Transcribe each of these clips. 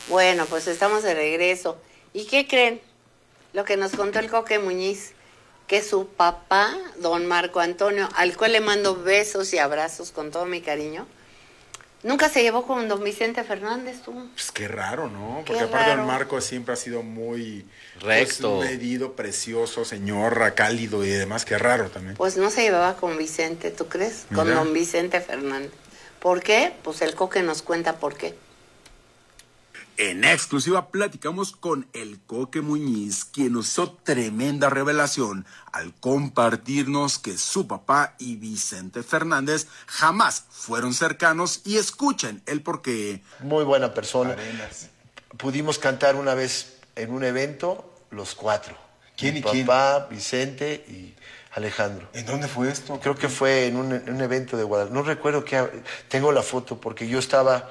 Bueno, pues estamos de regreso. ¿Y qué creen? Lo que nos contó el Coque Muñiz, que su papá, don Marco Antonio, al cual le mando besos y abrazos con todo mi cariño, nunca se llevó con don Vicente Fernández, tú. Pues qué raro, ¿no? Qué Porque aparte raro. don Marco siempre ha sido muy recto, pues, medido, precioso, señor, cálido y demás. Qué raro también. Pues no se llevaba con Vicente, ¿tú crees? Con Mira. don Vicente Fernández. ¿Por qué? Pues el Coque nos cuenta por qué. En exclusiva platicamos con el Coque Muñiz, quien nos hizo tremenda revelación al compartirnos que su papá y Vicente Fernández jamás fueron cercanos, y escuchen el porqué. Muy buena persona. Arenas. Pudimos cantar una vez en un evento los cuatro. ¿Quién Mi y quién? papá, Vicente y Alejandro. ¿En dónde fue esto? Creo que fue en un evento de Guadalajara. No recuerdo qué. Tengo la foto porque yo estaba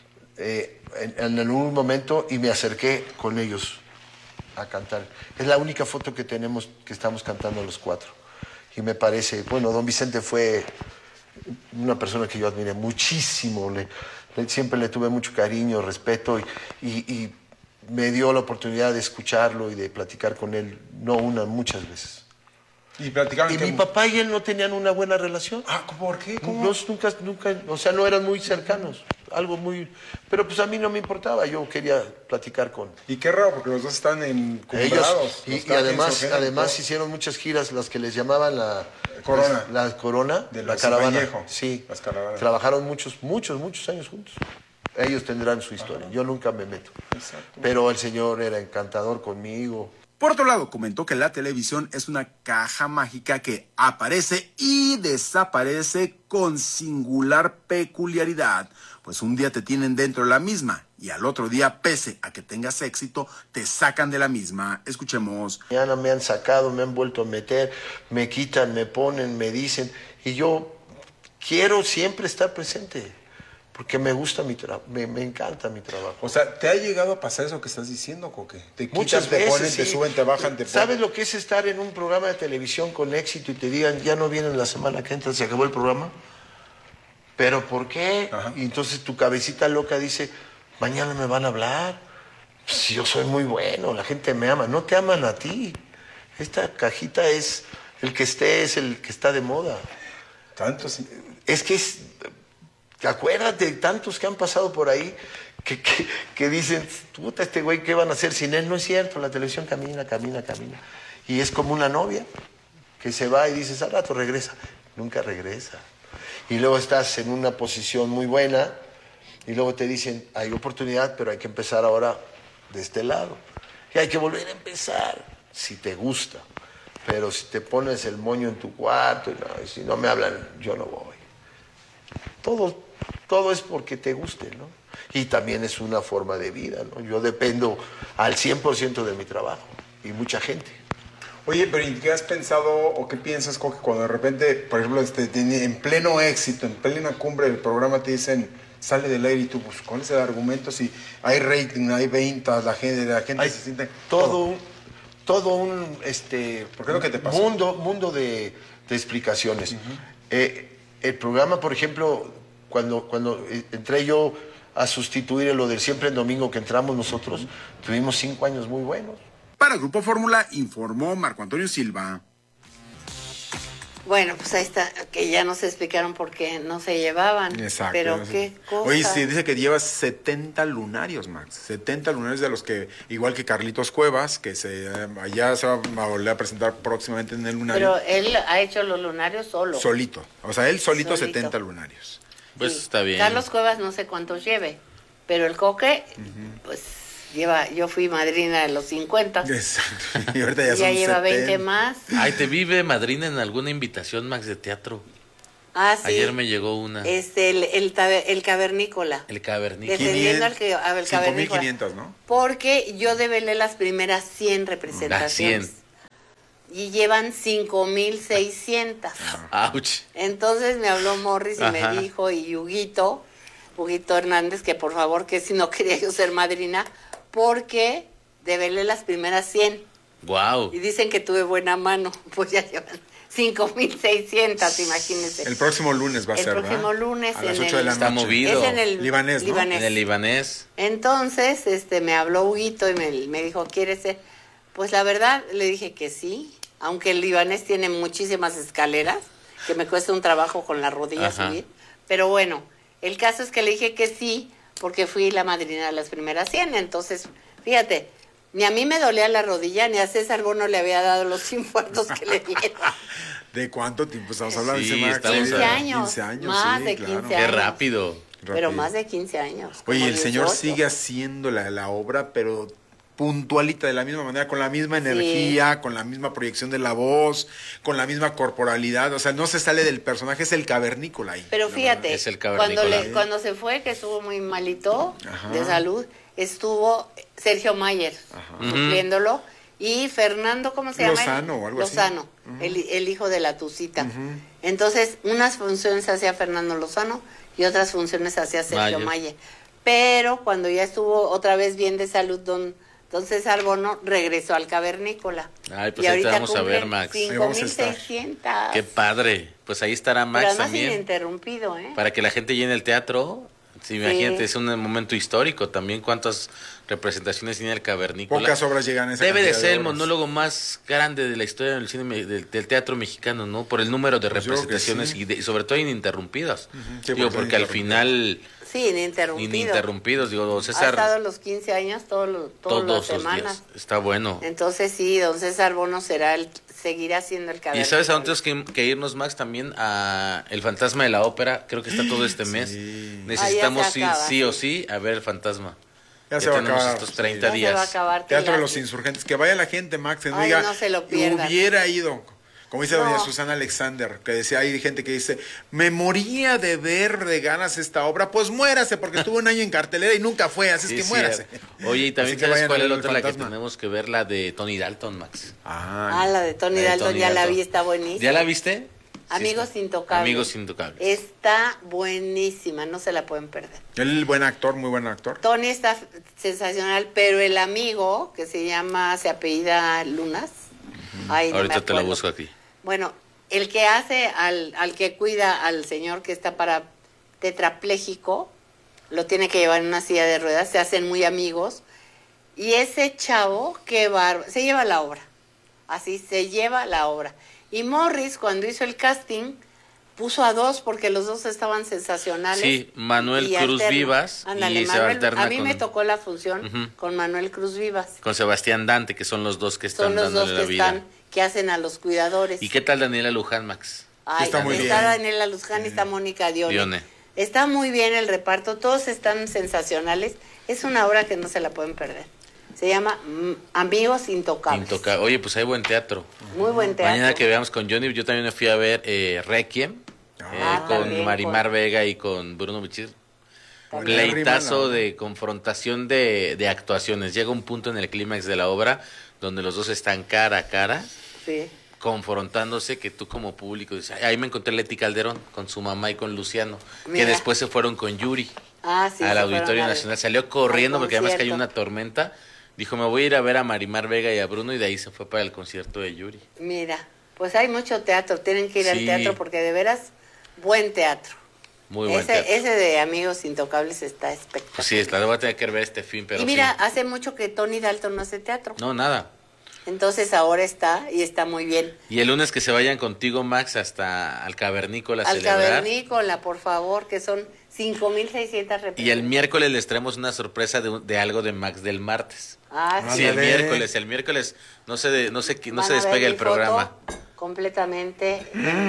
en algún momento y me acerqué con ellos a cantar. Es la única foto que tenemos que estamos cantando los cuatro. Y me parece, bueno, don Vicente fue una persona que yo admiré muchísimo. Siempre le tuve mucho cariño, respeto y me dio la oportunidad de escucharlo y de platicar con él, no una, muchas veces. Y platicaron Y que... mi papá y él no tenían una buena relación. Ah, ¿por qué? ¿Cómo? Nunca, o sea, no eran muy cercanos, algo muy... Pero pues a mí no me importaba, yo quería platicar con Y qué raro, porque los dos están en ellos. Y cada quien además, su género, además todo. hicieron muchas giras, las que les llamaban la Corona. La Corona, De la los caravana. Vallejo. Sí, Las caravanas. trabajaron muchos años juntos. Ellos tendrán su historia, yo nunca me meto. Exacto. Pero el señor era encantador conmigo. Por otro lado, comentó que la televisión es una caja mágica que aparece y desaparece con singular peculiaridad, pues un día te tienen dentro de la misma y al otro día, pese a que tengas éxito, te sacan de la misma. Escuchemos. Mañana me han sacado, me han vuelto a meter, me quitan, me ponen, me dicen, y yo quiero siempre estar presente, porque me gusta mi trabajo, me encanta mi trabajo. O sea, ¿te ha llegado a pasar eso que estás diciendo, Coque? Te quitan, Muchas te veces, ponen, te sí. suben, te bajan, te ponen. ¿Sabes lo que es estar en un programa de televisión con éxito y te digan, ya no vienen la semana que entra, se acabó el programa? ¿Pero por qué? Ajá. Y entonces tu cabecita loca dice, mañana me van a hablar. Pues yo soy muy bueno, la gente me ama. No te aman a ti. Esta cajita es el que esté, es el que está de moda. Tanto sí. Es que es... Acuérdate de tantos que han pasado por ahí que dicen, puta, este güey, ¿qué van a hacer sin él? No es cierto, la televisión camina. Y es como una novia que se va y dices, al rato regresa. Nunca regresa. Y luego estás en una posición muy buena y luego te dicen, hay oportunidad, pero hay que empezar ahora de este lado. Y hay que volver a empezar, si te gusta. Pero si te pones el moño en tu cuarto y si no me hablan, yo no voy. Todo es porque te guste, ¿no? Y también es una forma de vida, ¿no? Yo dependo al 100% de mi trabajo y mucha gente. Oye, pero ¿y qué has pensado o qué piensas, Coque, cuando de repente, por ejemplo, en pleno éxito, en plena cumbre del programa te dicen, sale del aire y tú, pues, ¿cuál es el argumento? Si hay rating, hay ventas, la gente Hay se siente... todo un ¿Por qué es lo que te pasó? mundo de explicaciones. El programa, por ejemplo, cuando entré yo a sustituir lo del Siempre en Domingo que entramos nosotros, tuvimos 5 años muy buenos. Para el Grupo Fórmula informó Marco Antonio Silva. Bueno, pues ahí está, que ya nos explicaron por qué no se llevaban. Exacto. Pero qué cosa. Oye, sí, dice que llevas 70 lunarios, Max. 70 lunarios de los que, igual que Carlitos Cuevas, que allá se va a volver a presentar próximamente en el lunario. Pero él ha hecho los lunarios solo. Solito. O sea, él solito. 70 Solito. lunarios. Pues Sí. está bien. Carlos Cuevas no sé cuántos lleve, pero el Coque, pues yo fui madrina de los 50. Exacto. Y ahorita ya Ya son lleva 20 70. más. Ay, ¿te vive madrina en alguna invitación, Max, de teatro? Ah, sí. Ayer me llegó una. El cavernícola. El cavernícola. Defendiendo al cavernícola. 5,500, ¿no? Porque yo develé las primeras 100 representaciones. Las 100. Y llevan 5,600. Ouch. Entonces me habló Morris y Ajá. me dijo, y Huguito Hernández, que por favor, que si no quería yo ser madrina, porque develé las primeras 100. Wow. Y dicen que tuve buena mano, pues ya llevan 5,600, imagínense. El próximo lunes va a El ser, próximo ¿verdad? lunes a las en 8 de la Está noche. movido. Es en el Libanés, ¿no? En el libanés. Entonces, me habló Huguito y me dijo, ¿quieres ser? Pues la verdad, le dije que sí, aunque el libanés tiene muchísimas escaleras, que me cuesta un trabajo con la rodilla Ajá. subir. Pero bueno, el caso es que le dije que sí, porque fui la madrina de las primeras 100. Entonces, fíjate, ni a mí me dolía la rodilla, ni a César Bono le había dado los infartos que le dieron. ¿De cuánto tiempo estamos hablando? Sí, Dice Max, estamos 15 a- años, 15 años, más sí, de claro. 15 Qué años. rápido. Pero Rápido. más de 15 años. Oye, como el señor 18. sigue haciendo la obra, pero puntualita, de la misma manera, con la misma energía, con la misma proyección de la voz, con la misma corporalidad. O sea, no se sale del personaje, es el cavernícola ahí. Pero la fíjate, Es el cuando, cavernícola. cuando se fue, que estuvo muy malito Ajá. de salud, estuvo Sergio Mayer supliéndolo y Fernando, ¿cómo se llama? Lozano o algo así. Lozano, el hijo de la Tucita. Entonces, unas funciones hacía Fernando Lozano y otras funciones hacía Sergio Mayer. Mayer. Pero cuando ya estuvo otra vez bien de salud, don César Bono regresó al cavernícola. Ay, pues y ahí te ahorita vamos a ver, cumple Max. Ahí vamos a estar. 5,600. Qué padre. Pues ahí estará Pero Max además también. ininterrumpido, ¿eh? Para que la gente llene el teatro. Sí, imagínate, es un momento histórico también. ¿Cuántas representaciones tiene el cavernícola? Pocas obras llegan a esa Debe de cantidad ser el obras. monólogo más grande de la historia del cine del teatro mexicano, ¿no? Por el número de Pues yo creo que representaciones sí. y sobre todo ininterrumpidas. Sí, Digo, porque al ininterrumpidas. final Sí, ininterrumpidos, digo, don Ha César estado los 15 años todas las todos los semanas. días. Está bueno. Entonces sí, don César Bono seguirá siendo el Y cavernícola. sabes a dónde tenemos que irnos, Max, también a El Fantasma de la Ópera. Creo que está todo este mes. Necesitamos Ah, ya se ir acaba, sí o sí. sí a ver El Fantasma. Ya se va a tenemos acabar. estos 30 Ya se días. va a acabar. qué Teatro de los lástima. Insurgentes. Que vaya la gente, Max, que no Ay, diga, no se lo pierdan. hubiera ido. Como dice doña No. Susana Alexander, que decía, hay gente que dice, me moría de ver de ganas esta obra. Pues muérase, porque estuvo un año en cartelera y nunca fue, así Sí, es que sí, muérase. Oye, y también Así que sabes vayan cuál a es ver la otra, la que Fantasma. tenemos que ver, la de Tony Dalton, Max. Ah, la de Tony La de Dalton, Tony ya la Dalton. vi, está buenísima. ¿Ya la viste? Amigos Sí, está. Intocables. Amigos Intocables. Está buenísima, no se la pueden perder. Él, buen actor, muy buen actor. Tony está sensacional, pero el amigo, que se apellida Lunas. Ay, no me Ahorita te lo acuerdo. busco aquí. Bueno, el que hace al que cuida al señor que está tetrapléjico, lo tiene que llevar en una silla de ruedas, se hacen muy amigos. Y ese chavo, qué bárbaro, se lleva la obra. Así, se lleva la obra. Y Morris, cuando hizo el casting, puso a dos porque los dos estaban sensacionales. Sí, Manuel Y Cruz alterna. Vivas Ándale, y se Manuel, alterna a mí con, me tocó la función Ujú. con Manuel Cruz Vivas. con Sebastián Dante, que son los dos que están Son los dándole dos la que vida. que hacen a los cuidadores. ¿Y qué tal Daniela Luján, Max? Ay, Está muy está bien. Daniela Luzján y está Mónica Dione. Dione. Está muy bien el reparto, todos están sensacionales. Es una obra que no se la pueden perder. Se llama Amigos Intocables. Oye, pues hay buen teatro. Muy buen teatro. Mañana que veamos con Johnny, yo también me fui a ver Requiem, con también, Marimar Vega y con Bruno Bichir. También. Pleitazo de confrontación de actuaciones. Llega un punto en el clímax de la obra donde los dos están cara a cara, Sí. confrontándose, que tú como público dices, "Ay, ahí me encontré Leti Calderón con su mamá y con Luciano, Mira. que después se fueron con Yuri Ah, sí. al se Auditorio fueron Nacional. Salió corriendo al porque además cayó concierto. una tormenta. Dijo, me voy a ir a ver a Marimar Vega y a Bruno, y de ahí se fue para el concierto de Yuri. Mira, pues hay mucho teatro, tienen que ir al Sí. teatro porque de veras, buen teatro. Muy buen ese, teatro. ese de Amigos Intocables está espectacular. Pues sí, la voy a tener que ver este fin, pero y mira, sí. hace mucho que Tony Dalton no hace teatro. No, nada. Entonces ahora está y está muy bien. Y el lunes que se vayan contigo, Max, hasta al Cavernícola a Al celebrar. Cavernícola, por favor, que son 5,600 representaciones. Y el miércoles les traemos una sorpresa de algo de Max del martes. Ah, Sí, el Ándale. miércoles no se Van a despega ver el mi programa. foto completamente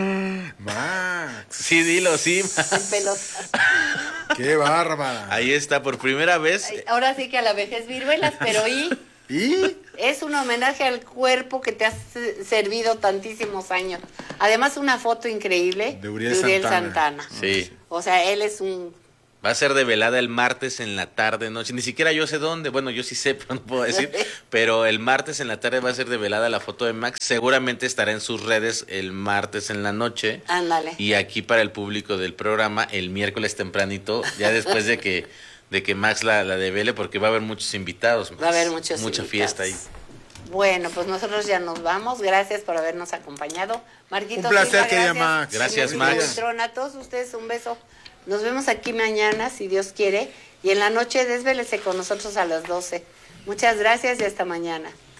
Max, Sí, dilo, sí. en pelotas. qué bárbara. Ahí está, por primera vez. Ay, ahora sí que a la vejez viruelas, pero ¿Y? es un homenaje al cuerpo que te ha servido tantísimos años. Además, una foto increíble De Uriel Santana. Sí. O sea, él es un... Va a ser develada el martes en la tarde, noche. Ni siquiera yo sé dónde. Bueno, yo sí sé, pero no puedo decir. Pero el martes en la tarde va a ser develada la foto de Max. Seguramente estará en sus redes el martes en la noche. Ándale. Y aquí para el público del programa el miércoles tempranito, ya después de que Max la devele, porque va a haber muchos invitados. Max. Va a haber muchos Mucha invitados. fiesta ahí. Bueno, pues nosotros ya nos vamos. Gracias por habernos acompañado. Marquito, Un placer, Silva, querida gracias. Max. Gracias, Señorita Max. Buitrón, a todos ustedes un beso. Nos vemos aquí mañana, si Dios quiere. Y en la noche desvélese con nosotros a las 12. Muchas gracias y hasta mañana.